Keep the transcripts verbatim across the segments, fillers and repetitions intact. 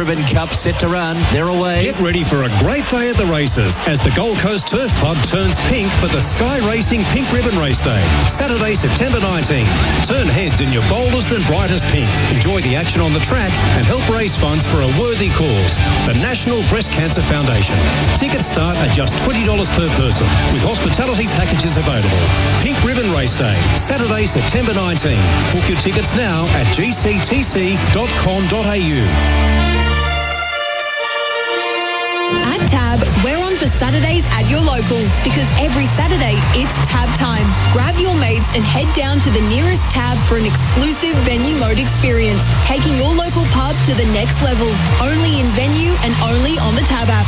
Ribbon Cup set to run. They're away. Get ready for a great day at the races as the Gold Coast Turf Club turns pink for the Sky Racing Pink Ribbon Race Day. Saturday, September nineteenth. Turn heads in your boldest and brightest pink. Enjoy the action on the track and help raise funds for a worthy cause. The National Breast Cancer Foundation. Tickets start at just twenty dollars per person with hospitality packages available. Pink Ribbon Race Day, Saturday, September nineteenth. Book your tickets now at g c t c dot com dot a u. At Tab, we're on for Saturdays at your local because every Saturday it's Tab time. Grab your mates and head down to the nearest Tab for an exclusive venue mode experience, taking your local pub to the next level. Only in venue and only on the Tab app.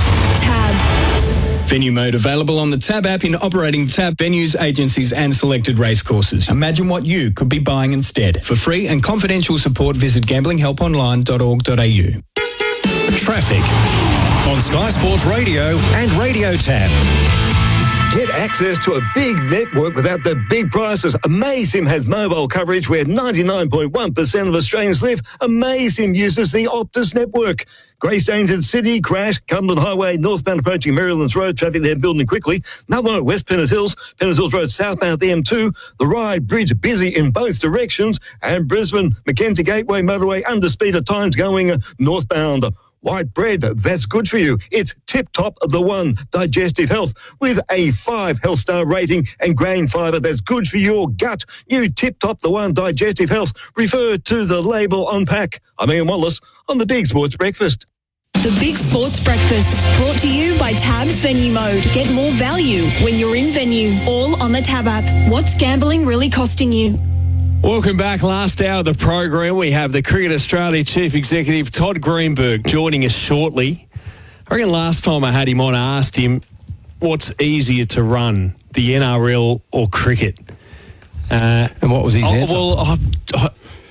Tab. Venue mode available on the Tab app in operating Tab venues, agencies and selected racecourses. Imagine what you could be buying instead. For free and confidential support, visit gambling help online dot org dot a u. Traffic on Sky Sports Radio and Radio Tab. Get access to a big network without the big prices. Amazim has mobile coverage where ninety-nine point one percent of Australians live. Amazim uses the Optus network. Greystanes in Sydney, crash. Cumberland Highway, northbound approaching Maryland's Road. Traffic there building quickly. Another one at West Pennant Hills. Pennant Hills Road, southbound at the M two. The Ryde Bridge busy in both directions. And Brisbane, Mackenzie Gateway motorway under speed at times going northbound. White bread, that's good for you. It's Tip Top of the One Digestive Health with a five health star rating and grain fibre that's good for your gut. New Tip Top the One Digestive Health. Refer to the label on pack. I'm Ian Wallace on the Big Sports Breakfast. The Big Sports Breakfast, brought to you by Tab's Venue Mode. Get more value when you're in venue, all on the Tab app. What's gambling really costing you? Welcome back. Last hour of the program, we have the Cricket Australia Chief Executive Todd Greenberg joining us shortly. I reckon last time I had him on, I asked him what's easier to run, the N R L or cricket. Uh, and what was his oh, answer? Well, I, I,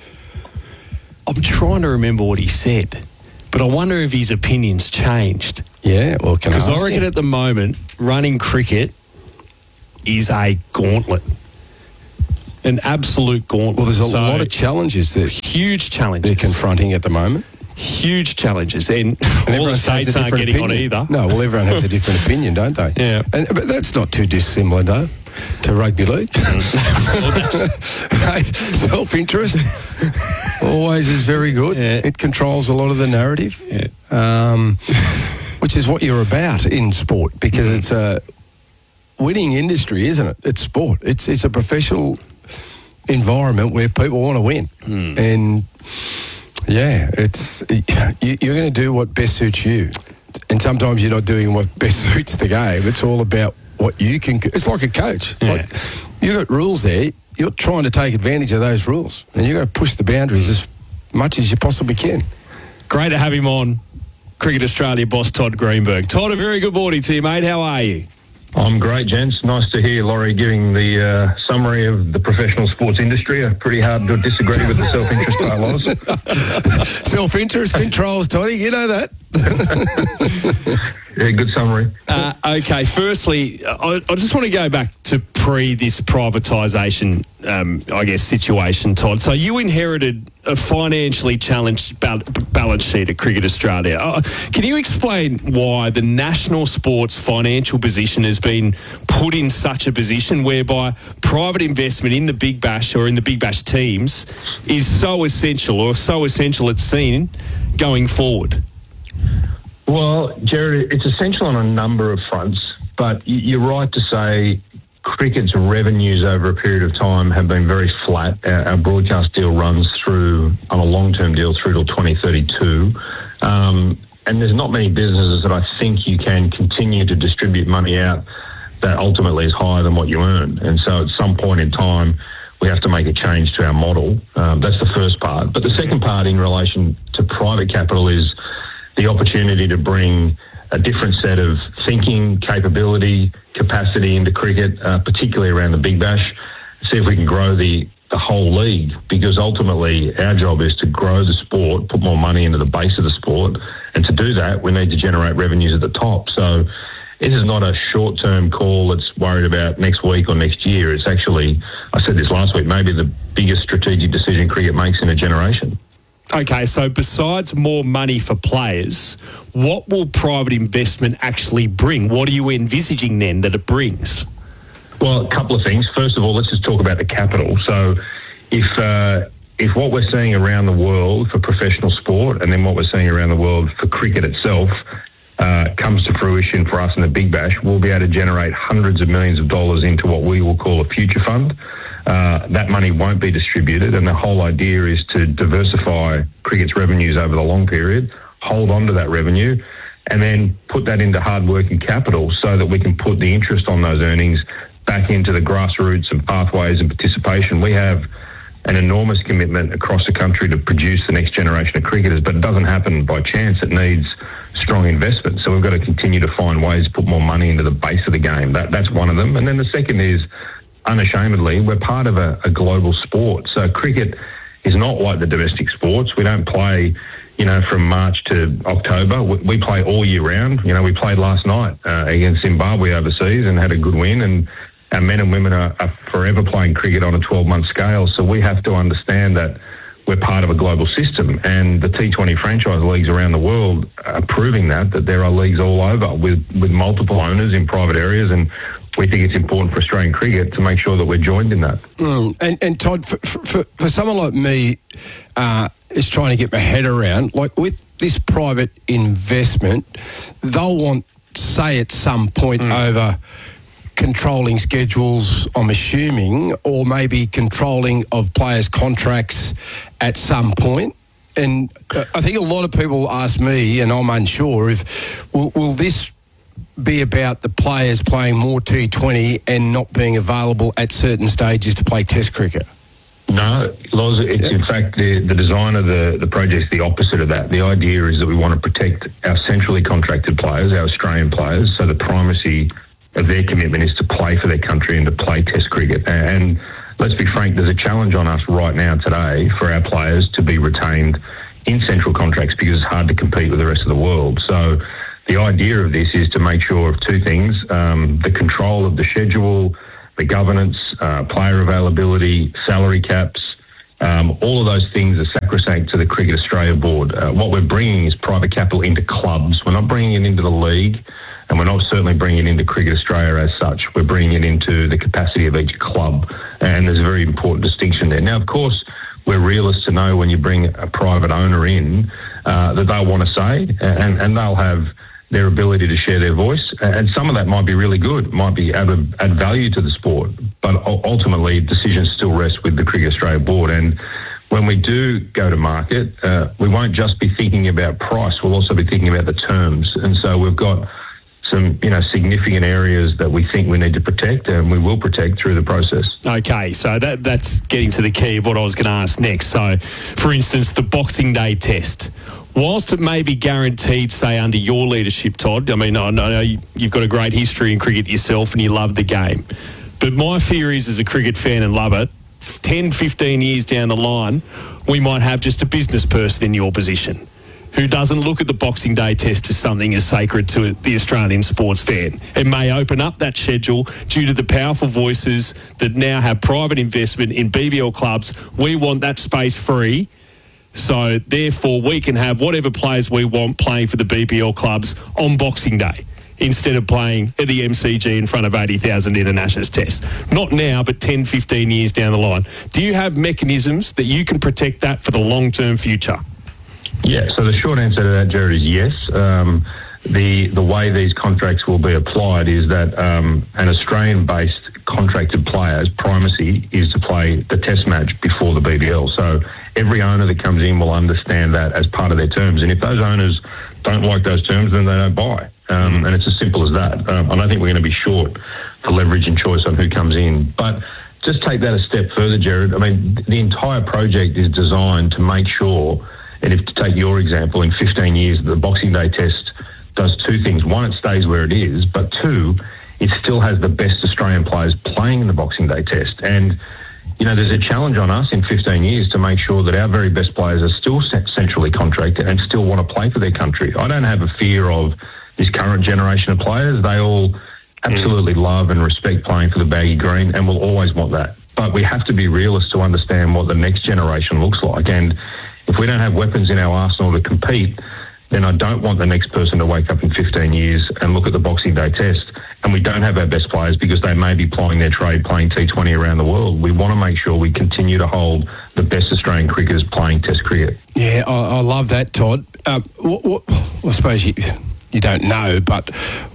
I'm trying to remember what he said, but I wonder if his opinion's changed. Yeah, well, can I ask Because I reckon him? at the moment, running cricket is a gauntlet. An absolute gauntlet. Well, there's a so, lot of challenges that huge challenges they're confronting at the moment. Huge challenges, and, and all the states aren't getting opinion. on either. No, well, everyone has a different opinion, don't they? Yeah, and, but that's not too dissimilar, though, to rugby league. Hey, self-interest always is very good. Yeah. It controls a lot of the narrative, yeah. um, which is what you're about in sport, because mm-hmm. it's a winning industry, isn't it? It's sport. It's it's a professional environment where people want to win, mm. and yeah, it's you, you're going to do what best suits you, and sometimes you're not doing what best suits the game. It's all about what you can. It's like a coach. Yeah. Like, you've got rules there. You're trying to take advantage of those rules, and you've got to push the boundaries as much as you possibly can. Great to have him on. Cricket Australia boss Todd Greenberg. Todd, a very good morning to you, mate. How are you? I'm great, gents. Nice to hear Laurie giving the uh, summary of the professional sports industry. Uh, pretty hard to disagree with the self-interest part, Loz. Self-interest controls, Toddy. You know that. Yeah, good summary. Uh, okay, firstly, I, I just want to go back to pre this privatisation, um, I guess, situation, Todd. So you inherited a financially challenged bal- balance sheet at Cricket Australia. Uh, can you explain why the national sports financial position has been put in such a position whereby private investment in the Big Bash or in the Big Bash teams is so essential, or so essential it's seen going forward? Well, Jared, it's essential on a number of fronts, but you're right to say cricket's revenues over a period of time have been very flat. Our, our broadcast deal runs through, on a long-term deal, through till twenty thirty-two. Um, and there's not many businesses that I think you can continue to distribute money out that ultimately is higher than what you earn. And so at some point in time, we have to make a change to our model. Um, that's the first part. But the second part in relation to private capital is the opportunity to bring a different set of thinking, capability, capacity into cricket, uh, particularly around the Big Bash, see if we can grow the, the whole league, because ultimately our job is to grow the sport, put more money into the base of the sport, and to do that we need to generate revenues at the top. So this is not a short-term call that's worried about next week or next year. It's actually, I said this last week, maybe the biggest strategic decision cricket makes in a generation. Okay, so besides more money for players, what will private investment actually bring? What are you envisaging then that it brings? Well, a couple of things. First of all, let's just talk about the capital. So if uh, if what we're seeing around the world for professional sport and then what we're seeing around the world for cricket itself uh, comes to fruition for us in the Big Bash, we'll be able to generate hundreds of millions of dollars into what we will call a future fund. Uh, that money won't be distributed, and the whole idea is to diversify cricket's revenues over the long period, hold on to that revenue, and then put that into hard-working capital so that we can put the interest on those earnings back into the grassroots and pathways and participation. We have an enormous commitment across the country to produce the next generation of cricketers, but it doesn't happen by chance. It needs strong investment. So we've got to continue to find ways to put more money into the base of the game. That, that's one of them. And then the second is, unashamedly, we're part of a, a global sport. So cricket is not like the domestic sports. We don't play, you know, from March to October. We, we play all year round. You know, we played last night uh, against Zimbabwe overseas and had a good win, and our men and women are, are forever playing cricket on a twelve-month scale. So we have to understand that we're part of a global system, and the T twenty franchise leagues around the world are proving that, that there are leagues all over with, with multiple owners in private areas, and we think it's important for Australian cricket to make sure that we're joined in that. Mm. And, and Todd, for, for, for someone like me uh, is trying to get my head around, like with this private investment, they'll want, say at some point mm. over controlling schedules, I'm assuming, or maybe controlling of players' contracts at some point. And uh, I think a lot of people ask me, and I'm unsure, if will, will this be about the players playing more T twenty and not being available at certain stages to play Test cricket? No, Loz, it's yeah. in fact the, the design of the, the project is the opposite of that. The idea is that we want to protect our centrally contracted players, our Australian players, so the primacy of their commitment is to play for their country and to play Test cricket. And let's be frank, there's a challenge on us right now today for our players to be retained in central contracts because it's hard to compete with the rest of the world. So the idea of this is to make sure of two things, um, the control of the schedule, the governance, uh, player availability, salary caps, um, all of those things are sacrosanct to the Cricket Australia board. Uh, what we're bringing is private capital into clubs. We're not bringing it into the league, and we're not certainly bringing it into Cricket Australia as such. We're bringing it into the capacity of each club, and there's a very important distinction there. Now, of course, we're realists to know when you bring a private owner in uh, that they'll want to say, and, and they'll have their ability to share their voice, and some of that might be really good, might be add, add value to the sport, but ultimately decisions still rest with the Cricket Australia board. And when we do go to market, uh, we won't just be thinking about price, we'll also be thinking about the terms. And so we've got some, you know, significant areas that we think we need to protect, and we will protect through the process. Okay, so that that's getting to the key of what I was going to ask next. So, for instance, the Boxing Day test. Whilst it may be guaranteed, say, under your leadership, Todd, I mean, I know you've got a great history in cricket yourself and you love the game. But my fear is, as a cricket fan and love it, ten, fifteen years down the line, we might have just a business person in your position who doesn't look at the Boxing Day test as something as sacred to the Australian sports fan. It may open up that schedule due to the powerful voices that now have private investment in B B L clubs. We want that space free. So, therefore, we can have whatever players we want playing for the B B L clubs on Boxing Day instead of playing at the M C G in front of eighty thousand in a Ashes test. Not now, but ten, fifteen years down the line. Do you have mechanisms that you can protect that for the long-term future? Yeah, so the short answer to that, Jared, is yes. Um, the the way these contracts will be applied is that um, an Australian-based contracted player's primacy is to play the test match before the B B L. So every owner that comes in will understand that as part of their terms. And if those owners don't like those terms, then they don't buy. Um, and it's as simple as that. Um, I don't think we're going to be short for leverage and choice on who comes in. But just take that a step further, Jared. I mean, the entire project is designed to make sure, and if to take your example, in fifteen years, the Boxing Day test does two things. One, it stays where it is, but two, it still has the best Australian players playing in the Boxing Day test. And, you know, there's a challenge on us in fifteen years to make sure that our very best players are still centrally contracted and still want to play for their country. I don't have a fear of this current generation of players. They all absolutely love and respect playing for the baggy green and will always want that. But we have to be realists to understand what the next generation looks like. And if if we don't have weapons in our arsenal to compete, then I don't want the next person to wake up in fifteen years and look at the Boxing Day test and we don't have our best players because they may be plying their trade playing T twenty around the world. We want to make sure we continue to hold the best Australian cricketers playing Test cricket. Yeah, I, I love that, Todd. Um, what, what, I suppose you, you don't know, but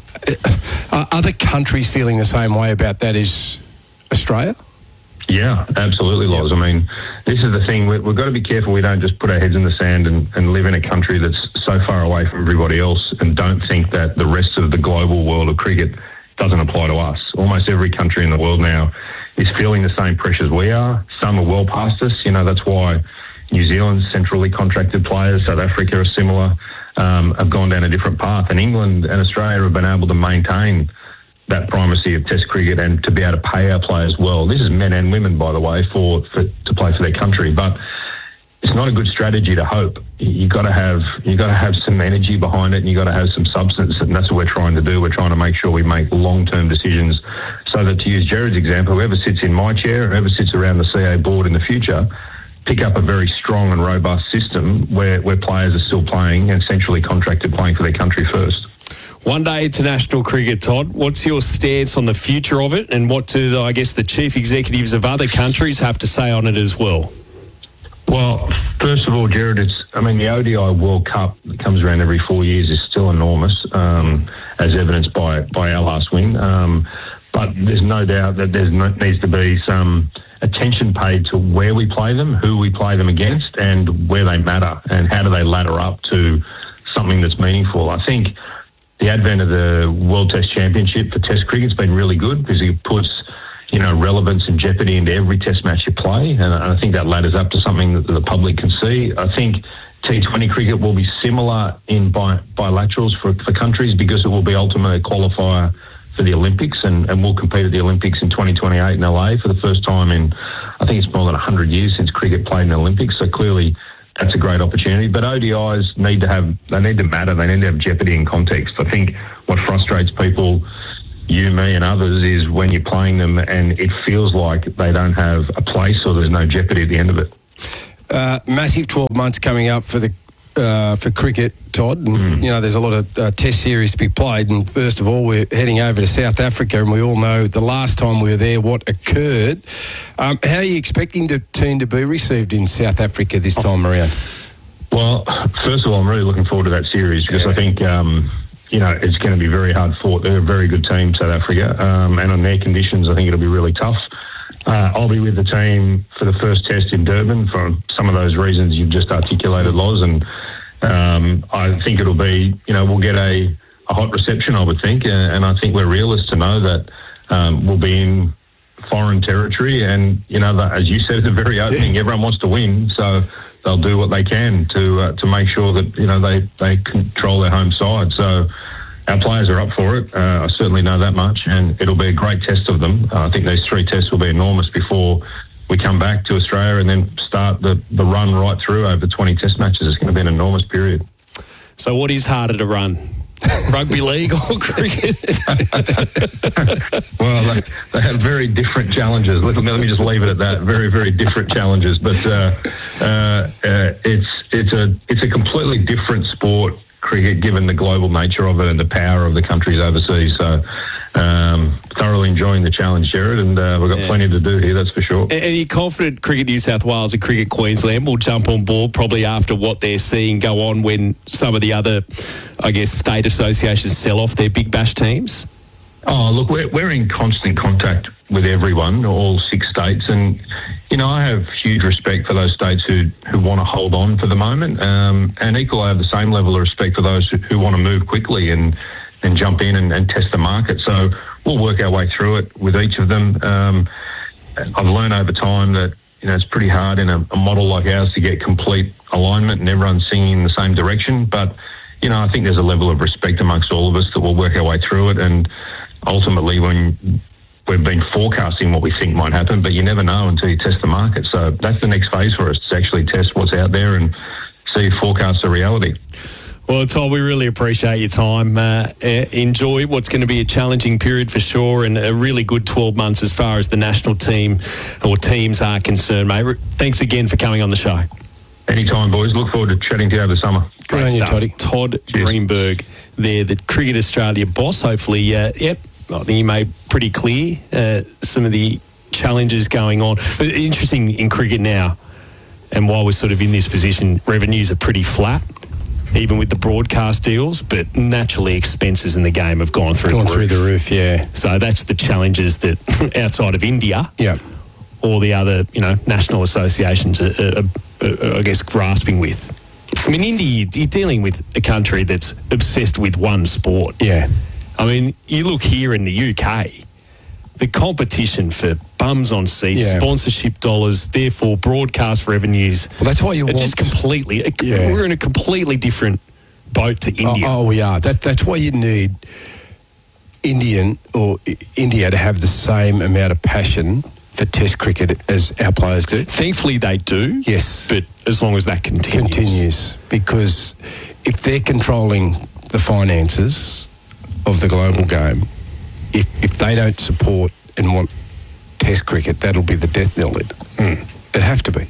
are other countries feeling the same way about that as Australia? Yeah, absolutely, Loz. I mean, this is the thing. We, we've got to be careful we don't just put our heads in the sand and, and live in a country that's so far away from everybody else and don't think that the rest of the global world of cricket doesn't apply to us. Almost every country in the world now is feeling the same pressures we are. Some are well past us. You know, that's why New Zealand's centrally contracted players, South Africa are similar, um, have gone down a different path. And England and Australia have been able to maintain that primacy of Test cricket and to be able to pay our players well. This is men and women, by the way, for, for to play for their country. But it's not a good strategy to hope. You got to have you got to have some energy behind it, and you got to have some substance, and that's what we're trying to do. We're trying to make sure we make long-term decisions, so that, to use Jared's example, whoever sits in my chair, whoever sits around the C A board in the future, pick up a very strong and robust system where where players are still playing and centrally contracted playing for their country first. One day international cricket, Todd. What's your stance on the future of it, and what do, the, I guess, the chief executives of other countries have to say on it as well? Well, first of all, Jared, it's, I mean, the O D I World Cup that comes around every four years is still enormous, um, as evidenced by, by our last win. Um, but there's no doubt that there needs to be some attention paid to where we play them, who we play them against, and where they matter, and how do they ladder up to something that's meaningful. I think the advent of the World Test Championship for Test cricket's been really good because it puts, you know, relevance and jeopardy into every Test match you play, and I think that ladders up to something that the public can see. I think T twenty cricket will be similar in bi- bilaterals for, for countries because it will be ultimately a qualifier for the Olympics, and, and we'll compete at the Olympics in twenty twenty-eight in L A for the first time in, I think it's more than one hundred years since cricket played in the Olympics, so clearly that's a great opportunity. But O D Is need to have, they need to matter, they need to have jeopardy and context. I think what frustrates people, you, me and others, is when you're playing them and it feels like they don't have a place or there's no jeopardy at the end of it. Uh, massive twelve months coming up for the uh, for cricket, Todd. And, mm. you know, there's a lot of uh, test series to be played. And first of all, we're heading over to South Africa, and we all know the last time we were there, what occurred. Um, how are you expecting the team to be received in South Africa this time around? Well, first of all, I'm really looking forward to that series because yeah. I think, um, you know, it's going to be very hard fought. They're a very good team, South Africa, um, and on their conditions, I think it'll be really tough. Uh, I'll be with the team for the first test in Durban for some of those reasons you've just articulated, Loz, and um, I think it'll be, you know, we'll get a, a hot reception, I would think, uh, and I think we're realists to know that um, we'll be in foreign territory, and, you know, the, as you said at the very opening, yeah. everyone wants to win, so they'll do what they can to uh, to make sure that, you know, they, they control their home side. So our players are up for it. Uh, I certainly know that much, and it'll be a great test of them. Uh, I think these three tests will be enormous before we come back to Australia and then start the, the run right through over twenty test matches. It's going to be an enormous period. So what is harder to run? Rugby league or cricket? Well, they, they have very different challenges. Let, let me just leave it at that. Very, very different challenges. But uh, uh, uh, it's it's a it's a completely different sport, cricket, given the global nature of it and the power of the countries overseas. So um, thoroughly enjoying the challenge, Jared, and uh, we've got yeah. plenty to do here, that's for sure. And, and you're confident Cricket New South Wales and Cricket Queensland will jump on board probably after what they're seeing go on when some of the other, I guess, state associations sell off their big bash teams? Oh, look, we're, we're in constant contact with everyone, all six states, and, you know, I have huge respect for those states who, who want to hold on for the moment, um, and equally I have the same level of respect for those who, who want to move quickly and, and jump in and, and test the market. So we'll work our way through it with each of them. Um, I've learned over time that, you know, it's pretty hard in a, a model like ours to get complete alignment and everyone singing in the same direction, but, you know, I think there's a level of respect amongst all of us that we'll work our way through it, and ultimately when we've been forecasting what we think might happen, but you never know until you test the market. So that's the next phase for us, to actually test what's out there and see if forecasts are reality. Well, Todd, we really appreciate your time. Uh, enjoy what's going to be a challenging period for sure, and a really good twelve months as far as the national team or teams are concerned, mate. Thanks again for coming on the show. Anytime, boys. Look forward to chatting to you over the summer. Great on you, stuff. Toddy. Todd Cheers. Greenberg there, the Cricket Australia boss. Hopefully, uh, yep, I think he made pretty clear uh, some of the challenges going on. But interesting in cricket now, and while we're sort of in this position, revenues are pretty flat, even with the broadcast deals, but naturally expenses in the game have gone through Gone the through roof. the roof, yeah. So that's the challenges that outside of India, Yeah. all the other, you know, national associations are, are, are, I guess, grasping with. I mean, India, you're dealing with a country that's obsessed with one sport. Yeah. I mean, you look here in the U K, the competition for bums on seats, Yeah. sponsorship dollars, therefore broadcast revenues. Well, that's why you are want... just completely, Yeah. we're in a completely different boat to India. Oh, oh, we are. That, that's why you need Indian or I- India to have the same amount of passion for Test cricket as our players do. Thankfully, they do. Yes. But as long as that continues. Continues. Because if they're controlling the finances of the global game, if, if they don't support and want Test cricket, that'll be the death knell. It. Mm. It'd have to be.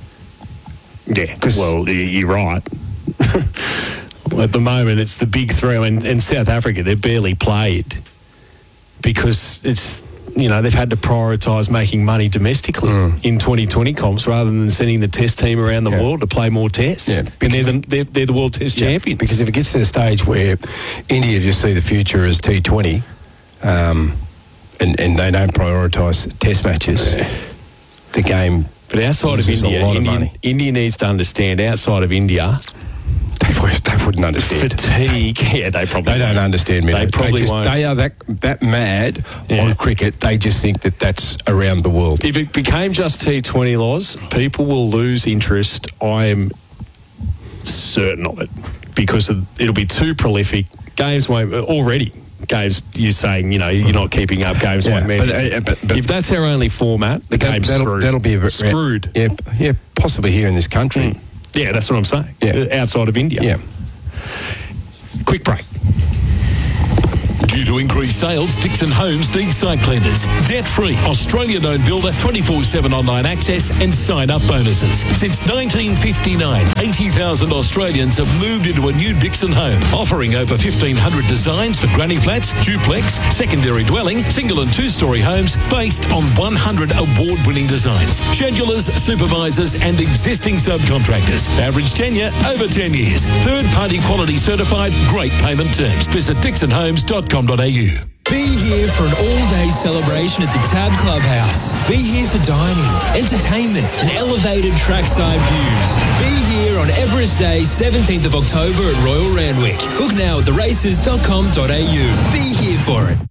Yeah, 'Cause- well, y- you're right. At the moment, it's the big three. And, and South Africa, they're barely played because it's, you know, they've had to prioritise making money domestically in twenty twenty comps rather than sending the Test team around the Yeah. world to play more tests. Yeah, and because they're the, we- they're, they're the World Test champions. Because if it gets to the stage where India just see the future as T twenty um, and, and they don't prioritise Test matches, the game... But outside of loses a India, lot of India, money. India needs to understand, outside of India, They, would- they wouldn't understand. fatigue, yeah, they probably They don't won't. understand me. They They, probably just, won't. they are that that mad Yeah. on cricket. They just think that that's around the world. If it became just T twenty laws, people will lose interest. I am certain of it because of, it'll be too prolific. Games won't already. Games, you're saying, you know, you're not keeping up. Games Yeah, won't but, matter. uh, but- but- if that's our only format, the That- game's that'll, screwed. that'll be a bit screwed. Yeah, yeah, possibly here in this country. Yeah, that's what I'm saying. Yeah. Outside of India. Yeah. Quick break. Due to increased sales, Dixon Homes needs site cleaners. Debt-free, Australian-owned builder, twenty-four seven online access and sign-up bonuses. Since nineteen fifty-nine, eighty thousand Australians have moved into a new Dixon home, offering over fifteen hundred designs for granny flats, duplex, secondary dwelling, single and two-storey homes based on one hundred award-winning designs. Schedulers, supervisors and existing subcontractors. Average tenure, over ten years. Third-party quality certified, great payment terms. Visit dixon homes dot com dot a u. Be here for an all-day celebration at the Tab Clubhouse. Be here for dining, entertainment and elevated trackside views. Be here on Everest Day, seventeenth of October at Royal Randwick. Book now at the races dot com dot a u. Be here for it.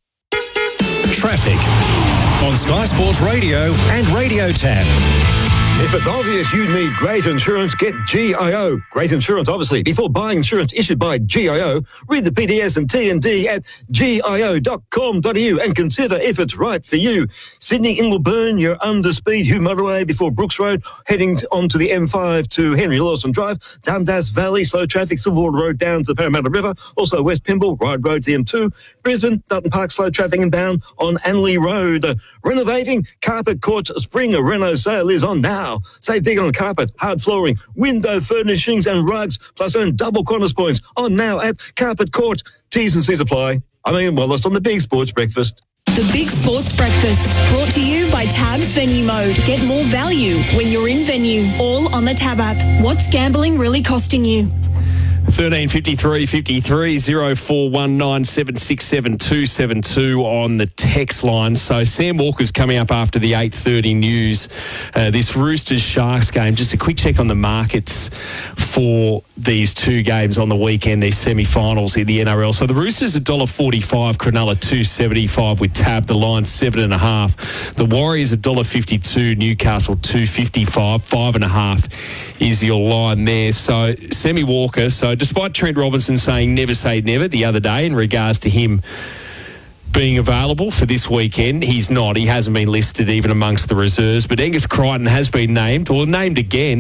Traffic on Sky Sports Radio and Radio Tab. If it's obvious you need great insurance, get G I O. Great insurance, obviously. Before buying insurance issued by G I O, read the P D S and T and D at G I O dot com dot a u and consider if it's right for you. Sydney Ingleburn, you're under speed Hugh Motorway before Brooks Road, heading t- onto the M five to Henry Lawson Drive. Dundas Valley, slow traffic, Silverwater Road down to the Parramatta River. Also West Pymble, Ryde Road to the M two. Brisbane, Dutton Park, slow traffic inbound on Anley Road. Uh, renovating, Carpet Courts Spring Reno sale is on now. Save big on carpet, hard flooring, window furnishings and rugs, plus earn double Qantas points on now at Carpet Court. T's and C's apply. I mean, well, that's on the Big Sports Breakfast. The Big Sports Breakfast, brought to you by Tab's Venue Mode. Get more value when you're in venue, all on the Tab app. What's gambling really costing you? thirteen fifty-three fifty-three oh four one nine seven six seven two seven two on the text line. So Sam Walker's coming up after the eight thirty news. Uh, this Roosters Sharks game. Just a quick check on the markets for these two games on the weekend. These semi-finals in the N R L. So the Roosters one dollar forty-five, Cronulla two seventy-five with Tab. The line seven and a half. The Warriors one dollar fifty-two, Newcastle two fifty-five. Five and a half is your line there. So Sammy Walker. So despite Trent Robinson saying never say never the other day in regards to him being available for this weekend, he's not. He hasn't been listed even amongst the reserves. But Angus Crichton has been named, or named again,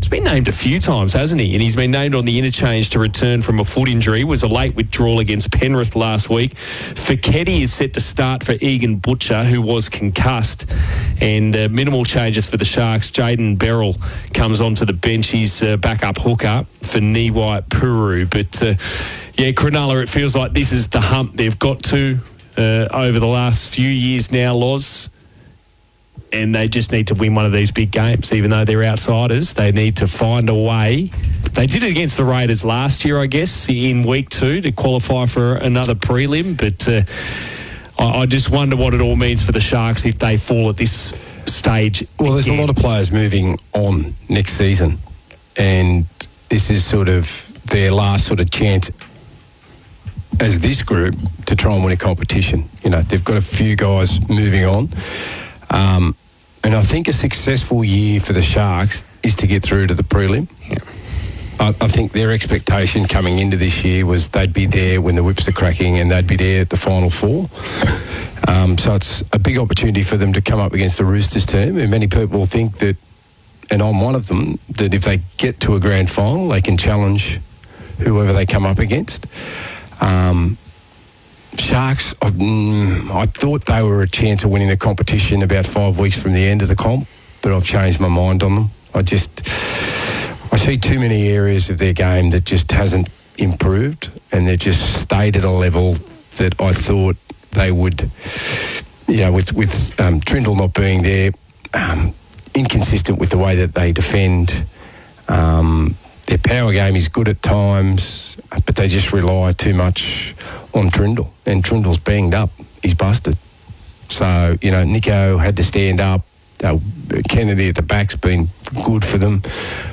He's been named a few times, hasn't he? And he's been named on the interchange to return from a foot injury. It was a late withdrawal against Penrith last week. Feketi is set to start for Egan Butcher, who was concussed. And uh, minimal changes for the Sharks. Jaden Beryl comes onto the bench. He's uh, backup hooker for Niwai Puru. But, uh, yeah, Cronulla, it feels like this is the hump they've got to uh, over the last few years now, Loz. And they just need to win one of these big games, even though they're outsiders. They need to find a way. They did it against the Raiders last year, I guess, in week two to qualify for another prelim. But uh, I, I just wonder what it all means for the Sharks if they fall at this stage. Well, there's again. a lot of players moving on next season, and this is sort of their last sort of chance as this group to try and win a competition. You know, they've got a few guys moving on. Um, and I think a successful year for the Sharks is to get through to the prelim. Yeah. I, I think their expectation coming into this year was they'd be there when the whips are cracking and they'd be there at the final four. Um, so it's a big opportunity for them to come up against the Roosters team. And many people think that, and I'm one of them, that if they get to a grand final, they can challenge whoever they come up against. Um, Sharks, I, mm, I thought they were a chance of winning the competition about five weeks from the end of the comp, but I've changed my mind on them. I just, I see too many areas of their game that just hasn't improved, and they've just stayed at a level that I thought they would, you know, with, with um, Trindle not being there, um, inconsistent with the way that they defend. Um, their power game is good at times, but they just rely too much on Trindle, and Trindle's banged up. He's busted. So, you know, Nico had to stand up. Uh, Kennedy at the back's been good for them.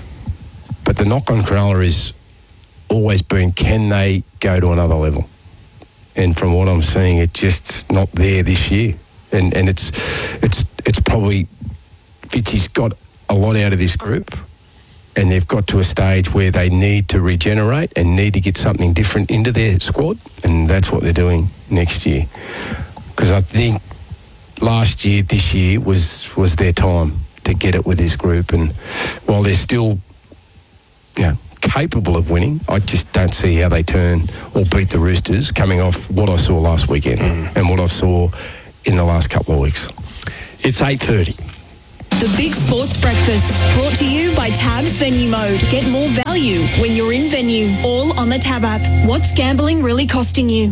But the knock on Cronulla is always been, can they go to another level? And from what I'm seeing, it's just not there this year. And and it's it's it's probably Fitzy's got a lot out of this group, and they've got to a stage where they need to regenerate and need to get something different into their squad, and that's what they're doing next year. Because I think last year, this year was was their time to get it with this group, and while they're still, you know, capable of winning, I just don't see how they turn or beat the Roosters coming off what I saw last weekend mm. and what I saw in the last couple of weeks. It's eight thirty. The Big Sports Breakfast, brought to you by Tab's Venue Mode. Get more value when you're in venue, all on the Tab app. What's gambling really costing you?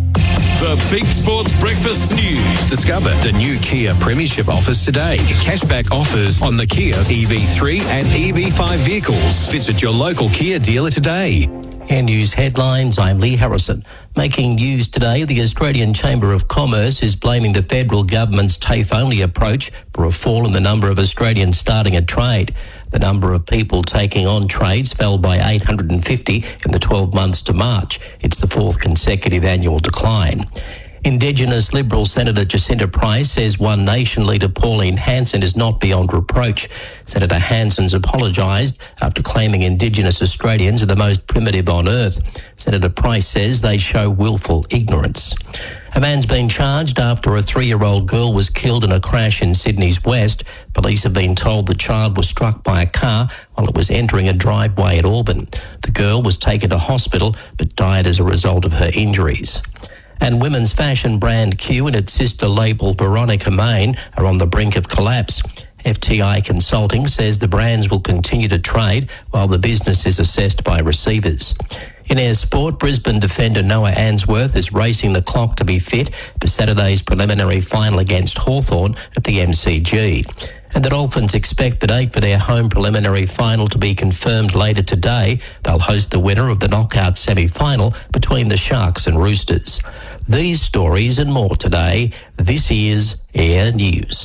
The Big Sports Breakfast News. Discover the new Kia Premiership offers today. Cashback offers on the Kia E V three and E V five vehicles. Visit your local Kia dealer today. Air News headlines, I'm Lee Harrison. Making news today, the Australian Chamber of Commerce is blaming the federal government's TAFE-only approach for a fall in the number of Australians starting a trade. The number of people taking on trades fell by eight hundred fifty in the twelve months to March. It's the fourth consecutive annual decline. Indigenous Liberal Senator Jacinta Price says One Nation leader Pauline Hanson is not beyond reproach. Senator Hanson's apologised after claiming Indigenous Australians are the most primitive on earth. Senator Price says they show willful ignorance. A man's been charged after a three-year-old girl was killed in a crash in Sydney's West. Police have been told the child was struck by a car while it was entering a driveway at Auburn. The girl was taken to hospital but died as a result of her injuries. And women's fashion brand Q and its sister label Veronica Main are on the brink of collapse. F T I Consulting says the brands will continue to trade while the business is assessed by receivers. In air sport, Brisbane defender Noah Answorth is racing the clock to be fit for Saturday's preliminary final against Hawthorn at the M C G. And the Dolphins expect the date for their home preliminary final to be confirmed later today. They'll host the winner of the knockout semi-final between the Sharks and Roosters. These stories and more today. This is Air News.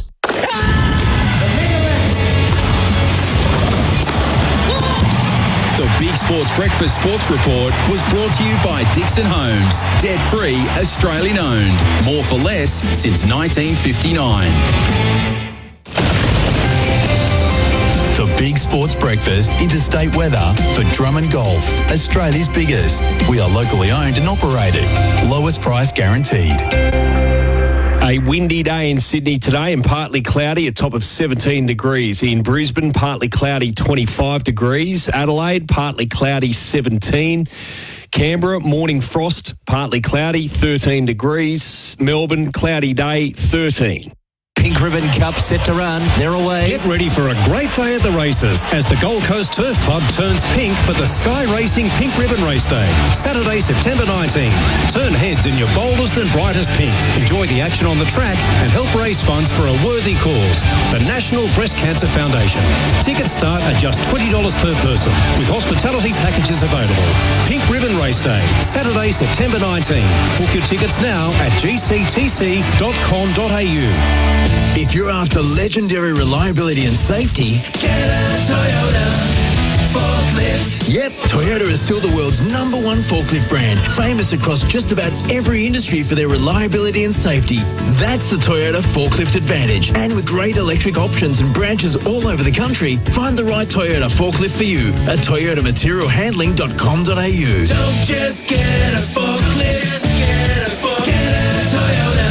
The Big Sports Breakfast Sports Report was brought to you by Dixon Homes. Debt-free, Australian-owned. More for less since nineteen fifty-nine. The Big Sports Breakfast interstate weather for Drummond Golf, Australia's biggest. We are locally owned and operated. Lowest price guaranteed. A windy day in Sydney today and partly cloudy, a top of seventeen degrees. In Brisbane, partly cloudy, twenty-five degrees. Adelaide, partly cloudy, seventeen. Canberra, morning frost, partly cloudy, thirteen degrees. Melbourne, cloudy day, thirteen. Pink Ribbon Cup set to run. They're away. Get ready for a great day at the races as the Gold Coast Turf Club turns pink for the Sky Racing Pink Ribbon Race Day. Saturday, September nineteenth. Turn heads in your boldest and brightest pink. Enjoy the action on the track and help raise funds for a worthy cause. The National Breast Cancer Foundation. Tickets start at just twenty dollars per person with hospitality packages available. Pink Ribbon Race Day. Saturday, September nineteenth. Book your tickets now at g c t c dot com dot a u. If you're after legendary reliability and safety, get a Toyota forklift. Yep, Toyota is still the world's number one forklift brand, famous across just about every industry for their reliability and safety. That's the Toyota Forklift Advantage. And with great electric options and branches all over the country, find the right Toyota forklift for you at toyota material handling dot com dot a u. Don't just get a forklift, just get a forklift. Get a Toyota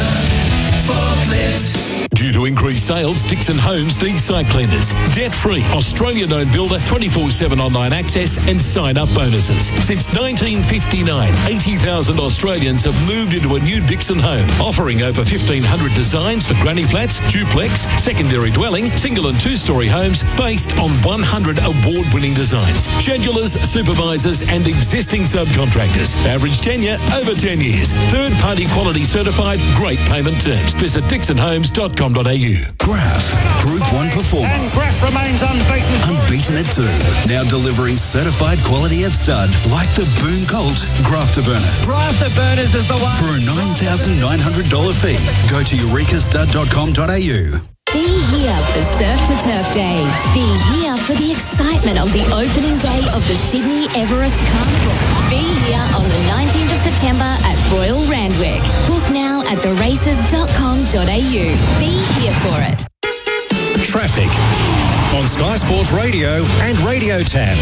forklift. Due to increased sales, Dixon Homes needs site cleaners. Debt-free, Australian-owned builder, twenty-four seven online access and sign-up bonuses. Since nineteen fifty-nine, eighty thousand Australians have moved into a new Dixon home, offering over fifteen hundred designs for granny flats, duplex, secondary dwelling, single and two-storey homes based on one hundred award-winning designs. Schedulers, supervisors and existing subcontractors. Average tenure, over ten years. Third-party quality certified, great payment terms. Visit dixon homes dot com dot a u. Graf, Group one performer. And Graf remains unbeaten. Unbeaten at two. Now delivering certified quality at stud, like the Boom Colt Grafterburners. Grafterburners is the one. For a nine thousand nine hundred dollars fee, go to eureka stud dot com dot a u. Be here for Surf to Turf Day. Be here for the excitement of the opening day of the Sydney Everest Carnival. Be here on the nineteenth of September at Royal Randwick. Book now at the races dot com dot a u. Be here for it. Traffic on Sky Sports Radio and Radio Tab.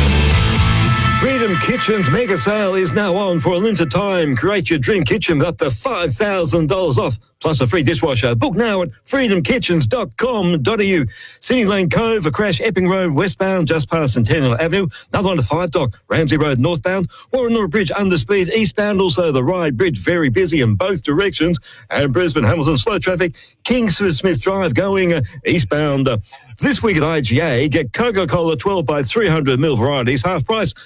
Freedom Kitchen's mega sale is now on for a limited time. Create your dream kitchen with up to five thousand dollars off, plus a free dishwasher. Book now at freedom kitchens dot com dot a u. Sydney Lane Cove, a crash, Epping Road westbound, just past Centennial Avenue. Another one to Five Dock, Ramsey Road northbound. Warranora Bridge under speed eastbound. Also the Ryde Bridge, very busy in both directions. And Brisbane Hamilton slow traffic. Kingsmith Drive going uh, eastbound. Uh, this week at I G A, get Coca-Cola twelve by three hundred mil varieties, half price.